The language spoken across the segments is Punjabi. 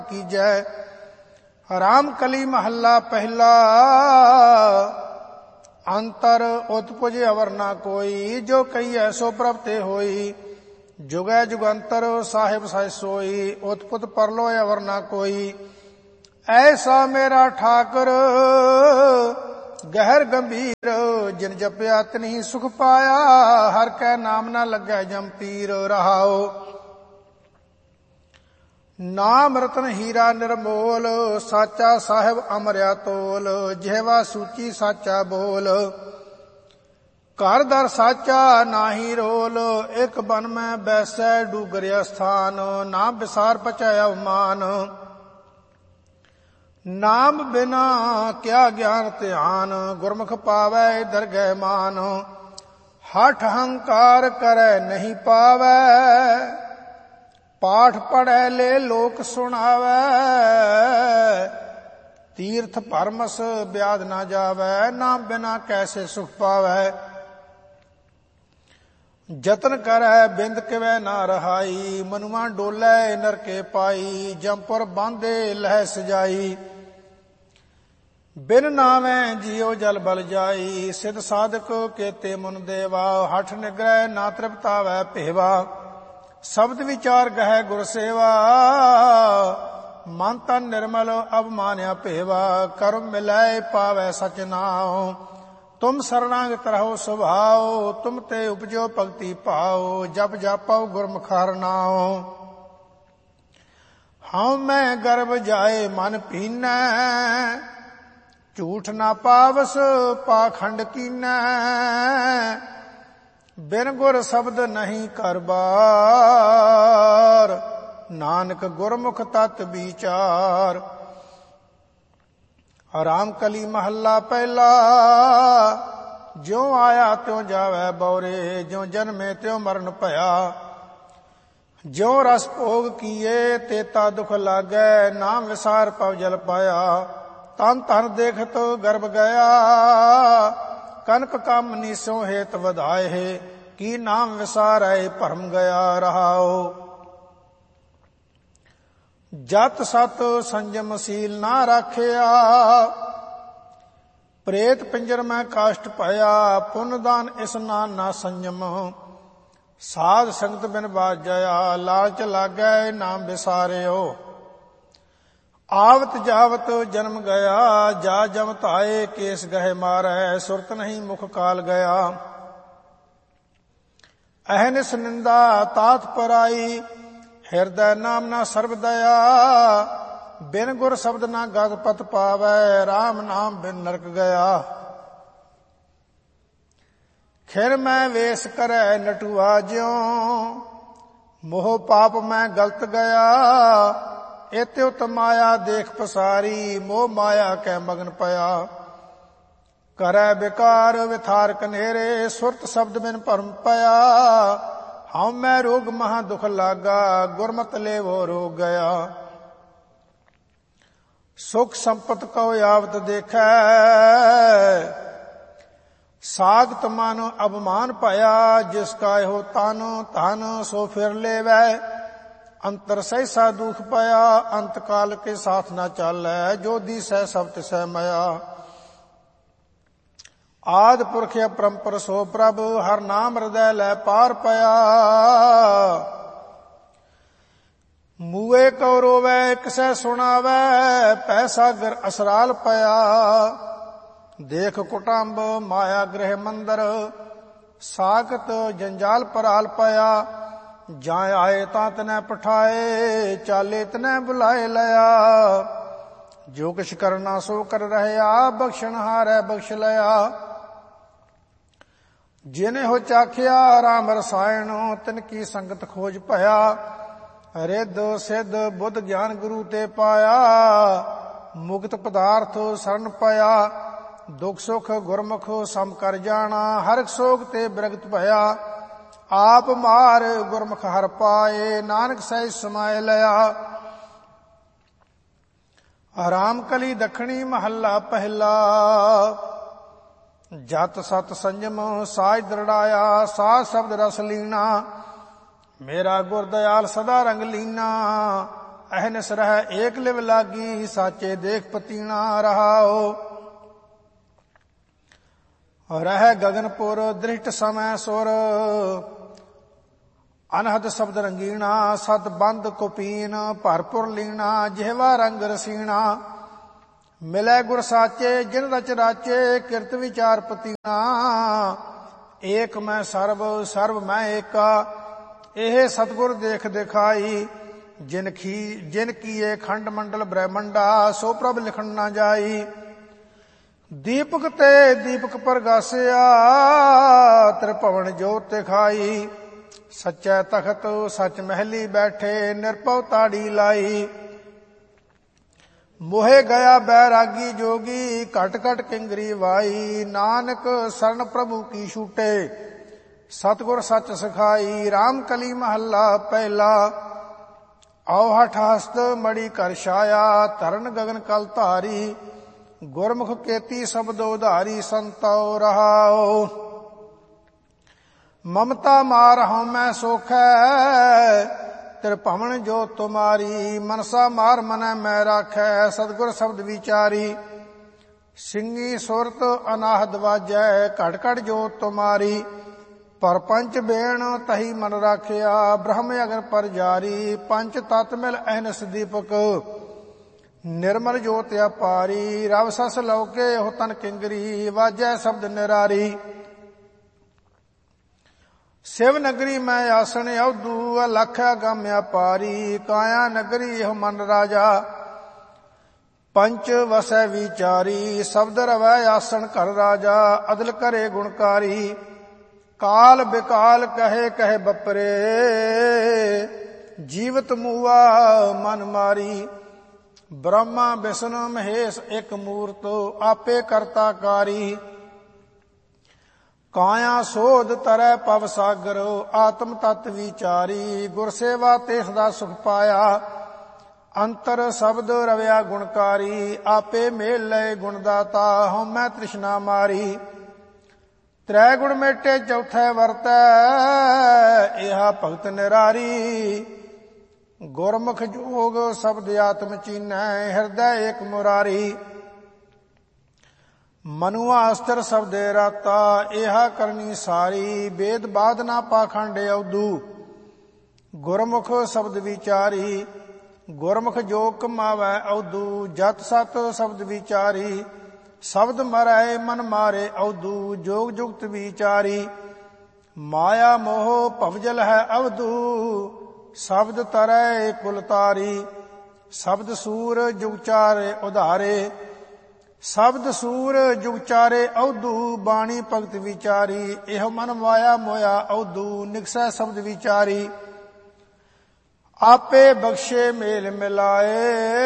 कीजै। राम कली महला पहला। अंतर उत्पुज अवर ना कोई, जो कहिए सो प्रभते होई। जुगै जुगंतर साहिब सह सोई, उत्पुत परलो अवर ना कोई। ऐसा मेरा ठाकर गहर गंभीर, जिन जपया तिन्हि सुख पाया। हर कै नाम ना लगै जम पीर। रहाओ नाम रतन हीरा निर्मोल, साचा साहिब अमरिया तोल। ਜਿਹਵਾ ਸੂਚੀ ਸਾਚਾ ਬੋਲ, ਘਰ ਦਰ ਸਾਚਾ ਨਾਹੀ ਰੋਲ। ਇੱਕ ਬਨ ਮੈਂ ਬੈਸੈ ਡੂਗਰਿਆ ਸਥਾਨ, ਨਾਮ ਵਿਸਾਰ ਪਚੈ ਅਵਮਾਨ। ਨਾਮ ਬਿਨਾ ਕਿਆ ਗਿਆਨ ਧਿਆਨ, ਗੁਰਮੁਖ ਪਾਵੈ ਦਰਗਹਿ ਮਾਨ। ਹਠ ਹੰਕਾਰ ਕਰੈ ਨਹੀਂ ਪਾਵੈ, ਪਾਠ ਪੜੈ ਲੈ ਲੋਕ ਸੁਣਾਵੈ। ਤੀਰਥ ਭਰਮਸ ਬਿਆਦ ਨਾ ਜਾਵੈ, ਨਾਮ ਬਿਨਾ ਕੈਸੇ ਸੁਖ ਪਾਵੈ। ਜਤਨ ਕਰੈ ਬਿੰਦ ਕਿਵੈ ਨਾ ਰਹਾਈ, ਮਨੁਆ ਡੋਲੇ ਨਰਕੇ ਪਾਈ। ਜੰਪੁਰ ਬਾਂਧੇ ਲਹਿ ਸਜਾਈ, ਬਿਨ ਨਾਵੈ ਜਿਉ ਜਲ ਬਲ ਜਾਈ। ਸਿਧ ਸਾਧਕ ਕੇਤੇ ਮਨ ਦੇਵਾ, ਹਠ ਨਿਗ੍ਰਹਿ ਨਾ ਤ੍ਰਿਪਤਾਵੈ ਭੇਵਾ। ਸ਼ਬਦ ਵਿਚਾਰ ਗਹਿ ਗੁਰ ਸੇਵਾ, ਮਨ ਤਨ ਨਿਰਮਲ ਅਵਮਾਨਿਆ ਭੇਵਾ। ਕਰਮ ਮਿਲੈ ਪਾਵੈ ਸਚ ਨਾਉ, ਤੁਮ ਸਰਣਾਗਤ ਰਹੋ ਸੁਭਾਉ। ਤੁਮ ਤੇ ਉਪਜੋ ਭਗਤੀ ਭਾਉ, ਜਪ ਜਾਪਉ ਗੁਰਮੁਖ ਹਰਿ ਨਾਉ। ਹਉ ਮੈਂ ਗਰਭ ਜਾਏ ਮਨ ਭੀਨੈ, ਝੂਠ ਨਾ ਪਾਵਸ ਪਾਖੰਡ ਕੀਨੈ। ਬਿਨ ਗੁਰ ਸ਼ਬਦ ਨਹੀਂ ਘਰ ਬਾਰ, ਨਾਨਕ ਗੁਰਮੁਖ ਤਤ ਵਿਚਾਰ। ਰਾਮ ਕਲੀ ਮਹੱਲਾ ਪਹਿਲਾ। ਜਿਉ ਆਇਆ ਤਿਉ ਜਾਵੈ ਬਉਰੇ, ਜਿਉ ਜਨਮੇ ਤਿਉ ਮਰਨ ਭਇਆ। ਜਿਉ ਰਸ ਭੋਗ ਕੀਏ ਤੇਤਾ ਦੁਖ ਲਾਗੈ, ਨਾਮ ਵਿਸਾਰ ਪਵ ਜਲ ਪਾਇਆ। ਤਨ ਧਨ ਦੇਖਤ ਗਰਭ ਗਿਆ, ਕਨਕ ਕੰਮ ਨੀਸੋ ਹੇਤ ਵਧਾਏ। ਕੀ ਨਾਮ ਵਿਸਾਰੈ ਭਰਮ ਗਿਆ। ਰਹਾਉ ਜਤ ਸਤ ਸੰਜਮ ਸੀਲ ਨਾ ਰਾਖਿਆ, ਪ੍ਰੇਤ ਪਿੰਜਰ ਮੈਂ ਕਾਸ਼ਟ ਪਾਇਆ। ਪੁੰਨ ਦਾਨ ਇਸਨਾਨ ਨਾ ਸੰਜਮ, ਸਾਧ ਸੰਗਤ ਬਿਨ ਬਾਜਿਆ। ਲਾਲਚ ਲਾਗੈ ਨਾਮ ਵਿਸਾਰਿਓ, ਆਵਤ ਜਾਵਤ ਜਨਮ ਗਿਆ। ਜਾ ਜਮ ਧਾਏ ਕੇਸ ਗਹਿ ਮਾਰੈ, ਸੁਰਤ ਨਹੀਂ ਮੁਖ ਕਾਲ ਗਿਆ। ਅਹਨਿਸ ਨਿੰਦਾ ਤਾਤ ਪਰਾਈ, ਹਿਰਦੈ ਨਾਮ ਨਾ ਸਰਬ ਦਇਆ। ਬਿਨ ਗੁਰ ਸ਼ਬਦ ਨਾ ਗਤ ਪਤ ਪਾਵੈ, ਰਾਮ ਨਾਮ ਬਿਨ ਨਰਕ ਗਿਆ। ਖਿਰ ਮੈਂ ਵੇਸ ਕਰੈ ਨਟੂਆ ਜਿਉ, ਮੋਹ ਪਾਪ ਮੈਂ ਗਲਤ ਗਿਆ। ਇਤਿ ਉਤ ਮਾਇਆ ਦੇਖ ਪਸਾਰੀ, ਮੋਹ ਮਾਇਆ ਕੈ ਮਗਨ ਪਿਆ। ਕਰੈ ਬਿਕਾਰ ਵਿਥਾਰ ਕਨੇਰੇ, ਸੁਰਤ ਸ਼ਬਦ ਬਿਨ ਭਰਮ ਪਿਆ। ਹਉ ਮੈਂ ਰੋਗ ਮਹਾ ਦੁਖ ਲਾਗਾ, ਗੁਰਮਤਿ ਲੇਵੋ ਰੋਗ ਗਿਆ। ਸੁਖ ਸੰਪਤ ਕਉ ਆਵਤ ਦੇਖੈ, ਸਾਗਤ ਮਨ ਅਭਮਾਨ ਭਇਆ। ਜਿਸ ਕਾ ਇਹੋ ਤਨ ਧਨ ਸੋ ਫਿਰ ਲੇਵੈ, ਅੰਤਰ ਸਹਿਸਾ ਦੁਖ ਪਾਇਆ। ਅੰਤ ਕਾਲ ਕੇ ਸਾਥ ਨਾ ਚਾਲੈ, ਜੋ ਦੀਸੈ ਸਭ ਤਿਸੈ ਮਾਇਆ। ਆਦਿ ਪੁਰਖ ਅਪਰੰਪਰ ਸੋ ਪ੍ਰਭ, ਹਰ ਨਾਮ ਹਿਰਦੈ ਲੈ ਪਾਰ ਪਿਆ। ਮੂਏ ਕਉ ਰੋਵੈ ਕਿਸੈ ਸੁਣਾਵੈ, ਪੈ ਸਾਗਰ ਅਸਰਾਲ ਪਿਆ। ਦੇਖ ਕੁਟੰਬ ਮਾਇਆ ਗ੍ਰਹਿ ਮੰਦਰ, ਸਾਗਤ ਜੰਜਾਲ ਪਰਾਲ ਪਿਆ। ਜਾਂ ਆਏ ਤਾਂ ਤਨੈ ਪਠਾਏ, ਚਾਲੇ ਤਨੈ ਬੁਲਾਏ ਲਿਆ। ਜੋ ਕਿਛ ਕਰਨਾ ਸੋ ਕਰ ਰਹਿਆ, ਬਖਸ਼ਣ ਹਾਰੈ ਬਖਸ਼ ਲਿਆ। ਜਿਨੇ ਹੋ ਚਾਖਿਆ ਰਾਮ ਰਸਾਇਣ, ਤਿਨ ਕੀ ਸੰਗਤ ਖੋਜ ਭਇਆ। ਰਿੱਧ ਸਿੱਧ ਬੁੱਧ ਗਿਆਨ ਗੁਰੂ ਤੇ ਪਾਇਆ। ਮੁਕਤ ਪਦਾਰਥ ਸਰਨ ਪਾਇਆ। ਦੁਖ ਸੁਖ ਗੁਰਮੁਖ ਸਮ ਕਰ ਜਾਣਾ, ਹਰਿ ਸੋਗ ਤੇ ਬਿਰਗਤ ਭਇਆ। ਆਪ ਮਾਰ ਗੁਰਮੁਖ ਹਰ ਪਾਏ, ਨਾਨਕ ਸਹਿਜ ਸਮਾਇ ਲਿਆ। ਰਾਮ ਕਲੀ ਦੱਖਣੀ ਮਹੱਲਾ ਪਹਿਲਾ। ਜਤ ਸਤ ਸੰਜਮ ਸਾਜ ਦਰੜਾਇਆ, ਸਾਜ ਸ਼ਬਦ ਰਸ ਲੀਣਾ। ਮੇਰਾ ਗੁਰ ਦਇਆਲ ਸਦਾ ਰੰਗ ਲੀਨਾ। ਅਹਨਿਸ ਰਹਿ ਏਕ ਲਿਵ ਲਾਗੀ, ਸਾਚੇ ਦੇਖ ਪਤੀਣਾ ਰਹਾਓ। ਰਹਿ ਗਗਨਪੁਰ ਦ੍ਰਿਸ਼ਟ ਸਮੈ ਸੁਰ, ਅਨਹਦ ਸ਼ਬਦ ਰੰਗੀਣਾ, ਸਤ ਬੰਦ ਕੁਪੀਨ ਭਰਪੁਰ ਲੀਣਾ, ਜਿਹਵਾ ਰੰਗ ਰਸੀਣਾ। ਮਿਲੈ ਗੁਰ ਸਾਚੇ ਜਿਨ ਰਚ ਰਾਚੇ, ਕਿਰਤ ਵਿਚਾਰ ਪਤੀਣਾ। ਏਕ ਮੈਂ ਸਰਬ ਸਰਬ ਮੈਂ ਏਕਾ, ਇਹ ਸਤਿਗੁਰ ਦੇਖ ਦਿਖਾਈ। ਜਿਨ ਕੀਏ ਖੰਡ ਮੰਡਲ ਬ੍ਰਹਮੰਡਾ, ਸੋ ਪ੍ਰਭ ਲਿਖਣ ਨਾ ਜਾਈ। ਦੀਪਕ ਤੇ ਦੀਪਕ ਪ੍ਰਗਾਸਿਆ, ਤ੍ਰਿਭਵਨ ਜੋਤ ਦਿਖਾਈ। ਸੱਚੈ ਤਖਤ ਸੱਚ ਮਹਿਲੀ ਬੈਠੇ, ਨਿਰਭਉ ਤਾੜੀ ਲਾਈ। ਮੋਹਿ ਗਿਆ ਬੈਰਾਗੀ ਜੋਗੀ, ਘਟ ਘਟ ਕਿੰਗਰੀ ਵਾਈ। ਨਾਨਕ ਸਰਨ ਪ੍ਰਭੂ ਕੀ ਛੂਟੇ, ਸਤਿਗੁਰ ਸੱਚ ਸਿਖਾਈ। ਰਾਮ ਕਲੀ ਮਹੱਲਾ ਪਹਿਲਾ। ਆਓ ਹਠ ਹਸਤ ਮੜੀ ਕਰ ਛਾਇਆ, ਧਰਨ ਗਗਨ ਕਲ ਧਾਰੀ। ਗੁਰਮੁਖ ਕੇਤੀ ਸ਼ਬਦ ਉਧਾਰੀ, ਸੰਤੋ ਰਹਾਓ। ਮਮਤਾ ਮਾਰ ਹਉਮੈ ਸੋਖੈ, ਤ੍ਰਿਭਵਨ ਜੋ ਤੁਮਾਰੀ। ਮਨਸਾ ਮਾਰ ਮਨੈ ਮੈਂ ਰਾਖੈ, ਸਤਿਗੁਰ ਸ਼ਬਦ ਵਿਚਾਰੀ। ਸਿੰਘੀ ਸੁਰਤ ਅਨਾਹਦ ਵਾਜੈ, ਘਟ ਘਟ ਜੋ ਤੁਮਾਰੀ। ਪਰਪੰਚ ਬੇਣ ਤਹੀ ਮਨ ਰਾਖਿਆ, ਬ੍ਰਹਮ ਅਗਨ ਪਰ ਜਾਰੀ। ਪੰਚ ਤਤ ਮਿਲ ਅਹਨਿਸ ਦੀਪਕ, ਨਿਰਮਲ ਜੋਤ ਅਪਾਰੀ। ਰਵ ਸਸ ਲਉਕੇ ਉਹ ਤਨ ਕਿੰਗਰੀ, ਵਾਜੈ ਸ਼ਬਦ ਨਿਰਾਰੀ। ਸਿਵ ਨਗਰੀ ਮੈਂ ਆਸਣ ਅਵਧੂ, ਅਲਖ ਅਗਮ ਅਪਾਰੀ। ਕਾਇਆ ਨਗਰੀ ਇਹ ਮਨ ਰਾਜਾ, ਪੰਚ ਵਸੈ ਵਿਚਾਰੀ। ਸ਼ਬਦ ਰਵੈ ਆਸਣ ਘਰ ਰਾਜਾ, ਅਦਲ ਕਰੇ ਗੁਣਕਾਰੀ। ਕਾਲ ਬਿਕਾਲ ਕਹੇ ਕਹੇ ਬਪਰੇ, ਜੀਵਤ ਮੂਆ ਮਨ ਮਾਰੀ। ਬ੍ਰਹਮਾ ਵਿਸ਼ਨੂੰ ਮਹੇਸ਼ ਇੱਕ ਮੂਰਤ, ਆਪੇ ਕਰਤਾ ਕਾਰੀ। ਕਾਇਆ ਸੋਧ ਤਰੈ ਪਵ ਸਾਗਰ, ਆਤਮ ਤਤ ਵਿਚਾਰੀ। ਗੁਰ ਸੇਵਾ ਤੇ ਸਦਾ ਸੁਖ ਪਾਇਆ, ਅੰਤਰ ਸ਼ਬਦ ਰਵਿਆ ਗੁਣਕਾਰੀ। ਆਪੇ ਮੇਲ ਲਏ ਗੁਣ ਦਾਤਾ, ਹਉਮੈ ਤ੍ਰਿਸ਼ਨਾ ਮਾਰੀ। ਤ੍ਰੈ ਗੁਣ ਮੇਟੇ ਚੌਥੈ ਵਰਤੈ, ਇਹਾ ਭਗਤ ਨਿਰਾਰੀ। ਗੁਰਮੁਖ ਜੋਗ ਸ਼ਬਦ ਆਤਮ ਚੀਨੈ, ਹਿਰਦੈ ਏਕ ਮੁਰਾਰੀ। ਮਨੁਆ ਅਸਤਰ ਸ਼ਬਦੇ ਰਾਤਾ, ਇਹਾ ਕਰਨੀ ਸਾਰੀ। ਵੇਦ ਬਾਧ ਨਾ ਪਾਖੰਡ ਅਵਧੂ, ਗੁਰਮੁਖ ਸ਼ਬਦ ਵਿਚਾਰੀ। ਗੁਰਮੁਖ ਜੋ ਕਮਾਵੈ ਅਵਧੂ, ਜਤ ਸਤ ਸ਼ਬਦ ਵਿਚਾਰੀ। ਸ਼ਬਦ ਮਰੈ ਮਨ ਮਾਰੇ ਅਵਧੂ, ਜੋਗ ਜੁਗਤ ਵਿਚਾਰੀ। ਮਾਇਆ ਮੋਹ ਭਵਜਲ ਹੈ ਅਵਧੂ, ਸ਼ਬਦ ਤਰੈ ਕੁਲ ਤਾਰੀ। ਸ਼ਬਦ ਸੂਰ ਜੁਗ ਚਾਰੇ ਉਧਾਰੇ, ਸ਼ਬਦ ਸੂਰ ਜੁਗ ਚਾਰੇ ਅਵਧੂ। ਬਾਣੀ ਭਗਤ ਵਿਚਾਰੀ, ਇਹੋ ਮਨ ਮਾਇਆ ਮੋਇਆ ਅਵਧੂ। ਨਿਕਸੈ ਸ਼ਬਦ ਵਿਚਾਰੀ, ਆਪੇ ਬਖਸ਼ੇ ਮੇਲ ਮਿਲਾਏ।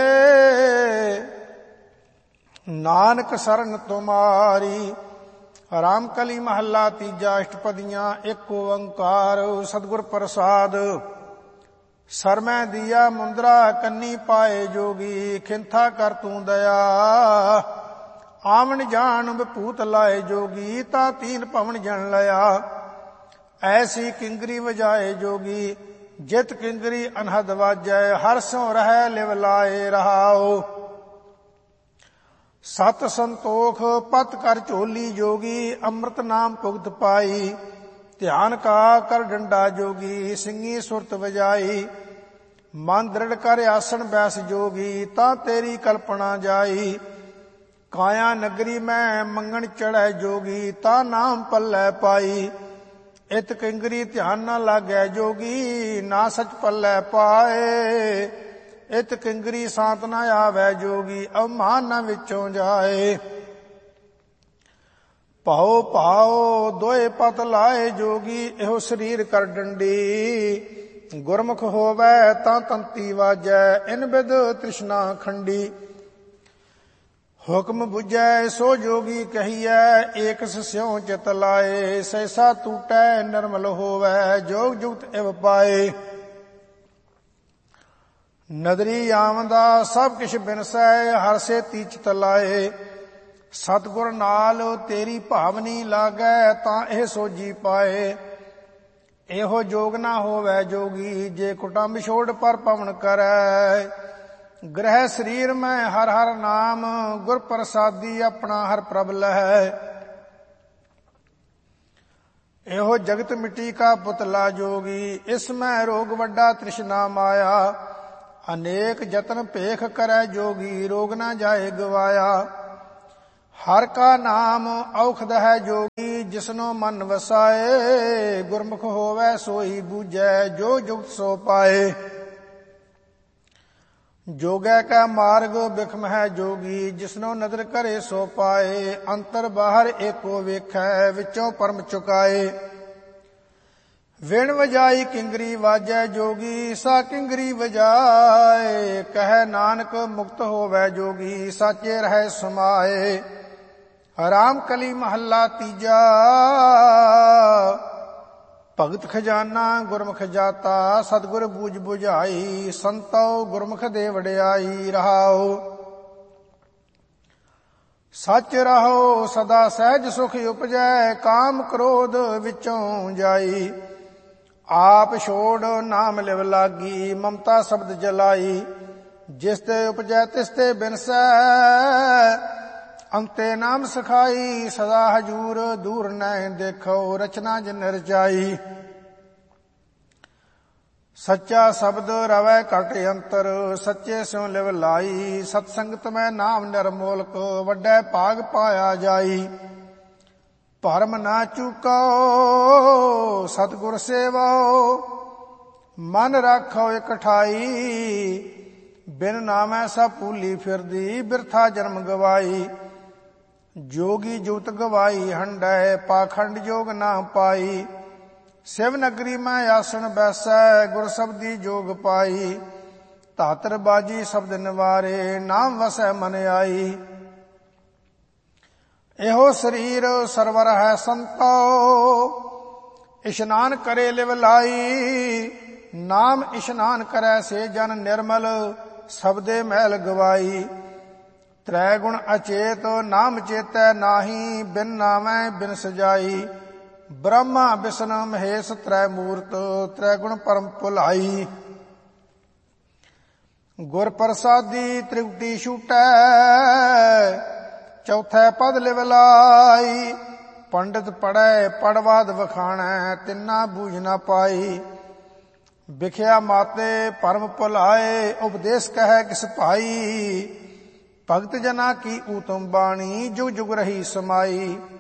ਨਾਨਕ ਸਰਨ ਤੁਮਾਰੀ। ਰਾਮ ਕਲੀ ਮਹੱਲਾ ਤੀਜਾ। ਅਸ਼ਟਪਦੀਆਂ। ਇੱਕ ਓੰਕਾਰ ਸਤਿਗੁਰ ਪ੍ਰਸਾਦ। ਸਰਮੈ ਦੀਆ ਮੁੰਦਰਾ ਕੰਨੀ ਪਾਏ ਜੋਗੀ, ਖਿੰਥਾ ਕਰ ਤੂੰ ਦਇਆ। ਆਵਣ ਜਾਣ ਵਿਭੂਤ ਲਾਏ ਜੋਗੀ, ਤਾਂ ਤੀਨ ਭਵਨ ਜਨ ਲਿਆ। ਐਸੀ ਕਿੰਗਰੀ ਵਜਾਏ ਜੋਗੀ, ਜਿਤ ਕਿੰਗਰੀ ਅਨਹਦ ਵਾਜੈ। ਹਰ ਸੋ ਰਹਿ ਲਿਵ ਲਾਏ ਰਹਾਓ। ਸਤ ਸੰਤੋਖ ਪਤ ਕਰ ਝੋਲੀ ਜੋਗੀ, ਅੰਮ੍ਰਿਤ ਨਾਮ ਭੁਗਤ ਪਾਈ। ਧਿਆਨ ਕਾ ਕਰ ਡੰਡਾ ਜੋਗੀ, ਸਿੰਘੀ ਸੁਰਤ ਵਜਾਈ। ਮਨ ਦ੍ਰਿੜ ਕਰ ਆਸਣ ਬੈਸ ਜੋਗੀ, ਤਾਂ ਤੇਰੀ ਕਲਪਨਾ ਜਾਈ। ਕਾਇਆ ਨਗਰੀ ਮੈਂ ਮੰਗਣ ਚੜ੍ਹੈ ਜੋਗੀ, ਤਾਂ ਨਾਮ ਪੱਲੇ ਪਾਈ। ਇਤ ਕਿੰਗਰੀ ਧਿਆਨ ਨਾ ਲਾਗੈ ਜੋਗੀ, ਨਾ ਸਚ ਪੱਲੇ ਪਾਏ। ਇਤ ਕਿੰਗਰੀ ਸਾਤ ਨਾ ਆਵੈ ਜੋਗੀ, ਅਵਮਾਨ ਨਾ ਵਿੱਚੋਂ ਜਾਏ। ਭਾਉ ਭਾਉ ਦੋਏ ਪਤ ਲਾਏ ਜੋਗੀ, ਇਹੋ ਸਰੀਰ ਕਰ ਡੰਡੀ। ਗੁਰਮੁਖ ਹੋਵੈ ਤਾਂ ਤੰਤੀ ਵਾਜੈ, ਇਨ ਬਿਦ ਤ੍ਰਿਸ਼ਨਾ ਖੰਡੀ। ਹੁਕਮ ਬੁਝੈ ਸੋ ਜੋਗੀ ਕਹੀਐ, ਏਕਸ ਸਿਉ ਚਿਤ ਲਾਏ। ਸੈਸਾ ਟੂਟੈ ਨਿਰਮਲ ਹੋਵੈ, ਜੋਗ ਜੁਗਤ ਇਵ ਪਾਏ। ਨਦਰੀ ਆਮਦਾ ਸਭ ਕਿਛ ਬਿਨਸੈ, ਹਰ ਸੇ ਤੀਚਿਤ ਲਾਏ। ਸਤਿਗੁਰ ਨਾਲ ਤੇਰੀ ਭਾਵਨੀ ਲਾਗੈ, ਤਾਂ ਇਹ ਸੋਝੀ ਪਾਏ। ਇਹੋ ਜੋਗ ਨਾ ਹੋਵੈ ਜੋਗੀ, ਜੇ ਕੁਟੰਬ ਛੋੜ ਪਰ ਪਵਨ ਕਰੈ। ਗ੍ਰਹਿ ਸਰੀਰ ਮੈਂ ਹਰ ਹਰ ਨਾਮ, ਗੁਰ ਪ੍ਰਸਾਦੀ ਆਪਣਾ ਹਰ ਪ੍ਰਭ ਲਹੈ। ਇਹੋ ਜਗਤ ਮਿੱਟੀ ਕਾ ਪੁਤਲਾ ਜੋਗੀ, ਇਸ ਮੈਂ ਰੋਗ ਵੱਡਾ ਤ੍ਰਿਸ਼ਨਾ ਮਾਇਆ। ਅਨੇਕ ਜਤਨ ਭੇਖ ਕਰੈ ਜੋਗੀ, ਰੋਗ ਨਾ ਜਾਏ ਗਵਾਇਆ। ਹਰ ਕਾ ਨਾਮ ਔਖਦ ਹੈ ਜੋਗੀ, ਜਿਸਨੋ ਮਨ ਵਸਾਏ। ਗੁਰਮੁਖ ਹੋਵੈ ਸੋਈ ਬੂਝੈ, ਜੋ ਜੁਗਤ ਸੋ ਪਾਏ। ਜੋਗੈ ਕਾ ਮਾਰਗ ਬਿਖਮ ਹੈ ਜੋਗੀ, ਜਿਸਨੋ ਨਦਰ ਕਰੇ ਸੋ ਪਾਏ। ਅੰਤਰ ਬਾਹਰ ਏਕੋ ਵੇਖੈ, ਵਿੱਚੋਂ ਪਰਮ ਚੁਕਾਏ। ਵਿਣ ਵਜਾਈ ਕਿੰਗਰੀ ਵਾਜੈ ਜੋਗੀ, ਸਾ ਕਿੰਗਰੀ ਵਜਾਏ। ਕਹੈ ਨਾਨਕ ਮੁਕਤ ਹੋਵੈ ਜੋਗੀ, ਸਾਚੇ ਰਹਿ ਸਮਾਏ। ਰਾਮ ਕਲੀ ਮਹੱਲਾ ਤੀਜਾ, ਭਗਤ ਖਜ਼ਾਨਾ ਗੁਰਮੁਖ ਜਾਤਾ। ਸਤਿਗੁਰ ਬੂਝ ਬੁਝਾਈ, ਸੰਤੋ ਗੁਰਮੁਖ ਦੇ ਵਡਿਆਈ। ਰਹਾਉ ਸੱਚ ਰਹੋ ਸਦਾ ਸਹਿਜ ਸੁਖ ਉਪਜੈ, ਕਾਮ ਕ੍ਰੋਧ ਵਿੱਚੋਂ ਜਾਈ। ਆਪ ਛੋੜ ਨਾਮ ਲਿਵ ਲਾਗੀ, ਮਮਤਾ ਸ਼ਬਦ ਜਲਾਈ। ਜਿਸ ਤੇ ਉਪਜੈ ਤਿਸ ਤੇ ਬਿਨਸੈ, ਅੰਤੇ ਨਾਮ ਸਖਾਈ। ਸਦਾ ਹਜੂਰ ਦੂਰ ਨੈ ਦੇਖੋ, ਰਚਨਾ ਜਿਨ ਰਚਾਈ। ਸੱਚਾ ਸ਼ਬਦ ਰਵੈ ਘਟ ਅੰਤਰ, ਸੱਚੇ ਸਿਉ ਲਿਵ ਲਾਈ। ਸਤ ਸੰਗਤ ਮੈਂ ਨਾਮ ਨਿਰਮੋਲਕ, ਵੱਡੈ ਭਾਗ ਪਾਇਆ ਜਾਈ। ਭਰਮ ਨਾ ਚੂਕੋ ਸਤਿਗੁਰ ਸੇਵੋ, ਮਨ ਰਾਖੋ ਇਕਠਾਈ। ਬਿਨ ਨਾਮੈ ਸਭ ਭੂਲੀ ਫਿਰਦੀ, ਬਿਰਥਾ ਜਨਮ ਗਵਾਈ। ਜੋਗੀ ਜੁਗਤ ਗਵਾਈ ਹੰਡੈ, ਪਾਖੰਡ ਜੋਗ ਨਾ ਪਾਈ। ਸਿਵ ਨਗਰੀ ਮੈਂ ਆਸਣ ਬੈਸੈ, ਗੁਰ ਸਬਦੀ ਜੋਗ ਪਾਈ। ਧਾਤਰ ਬਾਜੀ ਸ਼ਬਦ ਨਿਵਾਰੇ, ਨਾਮ ਵਸੈ ਮਨ ਆਈ। ਇਹੋ ਸਰੀਰ ਸਰਵਰ ਹੈ ਸੰਤੋ, ਇਸ਼ਨਾਨ ਕਰੇ ਲਿਵ ਲਾਈ। ਨਾਮ ਇਸ਼ਨਾਨ ਕਰੈ ਸੇ ਜਨ ਨਿਰਮਲ, ਸਬਦੇ ਮੈਲ ਗਵਾਈ। ਤ੍ਰੈ ਗੁਣ ਅਚੇਤ ਨਾਮ ਚੇਤੈ ਨਾਹੀ, ਬਿਨ ਨਾਮੈ ਬਿਨ ਸਜਾਈ। ਬ੍ਰਹਮਾ ਵਿਸ਼ਨੂੰ ਮਹੇਸ਼ ਤ੍ਰੈ ਮੂਰਤ, ਤ੍ਰੈ ਗੁਣ ਪਰਮ ਭੁਲਾਈ। ਗੁਰ ਪ੍ਰਸਾਦੀ ਤ੍ਰਿਕੁਟੀ ਛੂਟੈ, ਚੌਥੈ ਪਦ ਲਿਵ ਲਾਈ। ਪੰਡਿਤ ਪੜ੍ਹੈ ਪੜਵਾਦ ਵਖਾਣੈ, ਤਿੰਨਾ ਬੂਝ ਨਾ ਪਾਈ। ਵਿਖਿਆ ਮਾਤੇ ਭਰਮ ਭੁਲਾਏ, ਉਪਦੇਸ਼ ਕਹੈ ਕਿਸ ਭਾਈ। ਭਗਤ ਜਨਾ ਕੀ ਊਤਮ ਬਾਣੀ, ਜੁਗ ਜੁਗ ਰਹੀ ਸਮਾਈ।